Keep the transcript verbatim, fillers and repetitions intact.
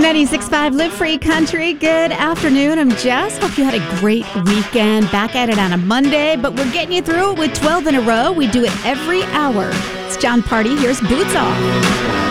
ninety-six point five Live Free Country. Good afternoon. I'm Jess. Hope you had a great weekend. Back at it on a Monday, but we're getting you through it with twelve in a row. We do it every hour. It's John Party. Here's Boots Off.